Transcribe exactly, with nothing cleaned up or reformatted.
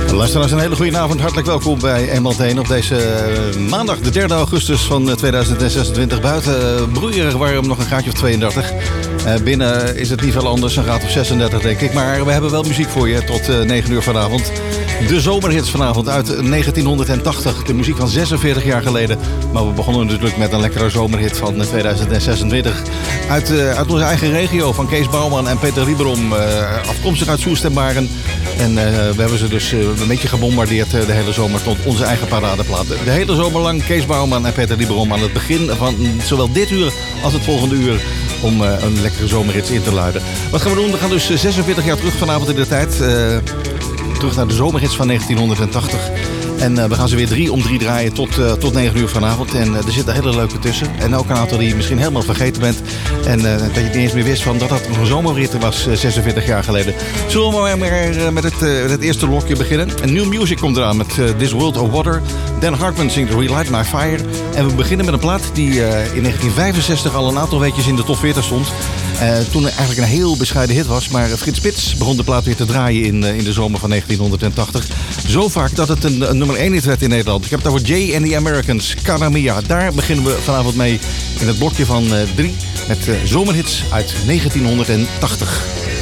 Luisteraars, een hele goede avond. Hartelijk welkom bij eenmaal één op deze maandag, de derde augustus van tweeduizend zesentwintig. Buiten broeierig warm, nog een graadje of tweeëndertig. Binnen is het niet veel anders, een graad of zesendertig denk ik. Maar we hebben wel muziek voor je tot negen uur vanavond. De zomerhits vanavond uit negentienhonderdtachtig. De muziek van zesenveertig jaar geleden. Maar we begonnen natuurlijk met een lekkere zomerhit van tweeduizend zesentwintig. Uit, uh, uit onze eigen regio van Kees Bouwman en Peter Lieberom. Uh, afkomstig uit Soest en Baren. En uh, we hebben ze dus uh, een beetje gebombardeerd uh, de hele zomer tot onze eigen paradeplaat. De hele zomer lang Kees Bouwman en Peter Lieberom aan het begin van zowel dit uur als het volgende uur. Om uh, een lekkere zomerhits in te luiden. Wat gaan we doen? We gaan dus zesenveertig jaar terug vanavond in de tijd. Uh, terug naar de zomerhits van negentienhonderdtachtig. En uh, we gaan ze weer drie om drie draaien tot, uh, tot negen uur vanavond. En uh, er zitten hele leuke tussen. En ook een aantal die je misschien helemaal vergeten bent. En uh, dat je niet eens meer wist van dat dat een zomerrit was uh, zesenveertig jaar geleden. Zullen we maar, maar uh, met, het, uh, met het eerste blokje beginnen. En New Music komt eraan met uh, This World of Water. Dan Hartman zingt Relight My Fire. En we beginnen met een plaat die uh, in negentien vijfenzestig al een aantal weekjes in de top veertig stond. Uh, toen er eigenlijk een heel bescheiden hit was. Maar Frits Spits begon de plaat weer te draaien in, uh, in de zomer van negentienhonderdtachtig. Zo vaak dat het een, een nummer één hit werd in Nederland. Ik heb het over Jay and the Americans, Cara Mia. Daar beginnen we vanavond mee in het blokje van uh, drie met uh, zomerhits uit negentienhonderdtachtig.